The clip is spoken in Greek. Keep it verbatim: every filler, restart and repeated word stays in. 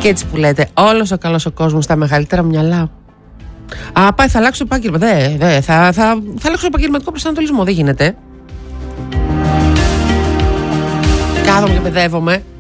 Και έτσι που λέτε, όλος ο καλός ο κόσμος στα μεγαλύτερα μυαλά. Α, πάει, θα αλλάξω επάγγελμα. Δε, δε, θα, θα, θα αλλάξω επαγγελματικό προσανατολισμό. Δεν γίνεται. Κάθομαι και παιδεύομαι.